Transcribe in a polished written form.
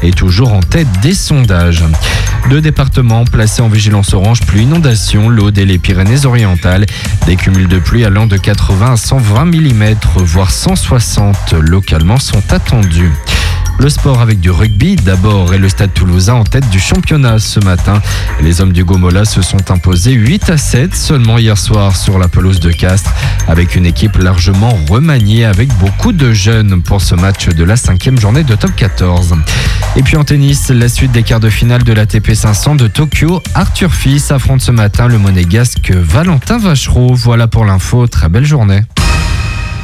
est toujours en tête des sondages. 2 départements placés en vigilance orange pluie inondation, l'Aude et les Pyrénées-Orientales. Des cumuls de pluie allant de 80 à 120 mm, voire 160 localement sont attendus. Le sport avec du rugby d'abord et le Stade Toulousain en tête du championnat ce matin. Les hommes du Gomola se sont imposés 8-7 seulement hier soir sur la pelouse de Castres avec une équipe largement remaniée avec beaucoup de jeunes pour ce match de la 5e journée de top 14. Et puis en tennis, la suite des quarts de finale de l'ATP 500 de Tokyo. Arthur Fils affronte ce matin le monégasque Valentin Vachereau. Voilà pour l'info, très belle journée.